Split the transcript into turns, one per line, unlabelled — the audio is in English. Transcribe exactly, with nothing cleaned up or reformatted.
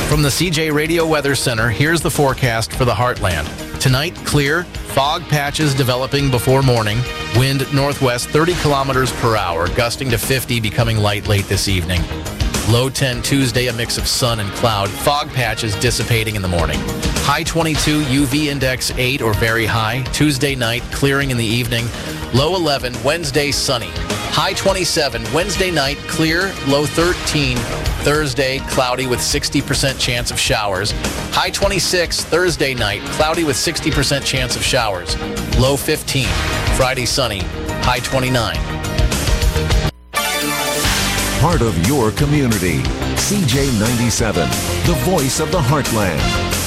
From the C J Radio Weather Center, here's the forecast for the Heartland. Tonight, clear, fog patches developing before morning, wind northwest thirty kilometers per hour, gusting to fifty, becoming light late this evening. Low ten Tuesday, a mix of sun and cloud, fog patches dissipating in the morning. High twenty-two, U V index eight or very high. Tuesday night, clearing in the evening. Low eleven, Wednesday sunny. High twenty-seven, Wednesday night, clear. Low thirteen, Thursday, cloudy with sixty percent chance of showers. High twenty-six, Thursday night, cloudy with sixty percent chance of showers. Low fifteen, Friday sunny. High twenty-nine.
Part of your community. C J ninety-seven, the voice of the Heartland.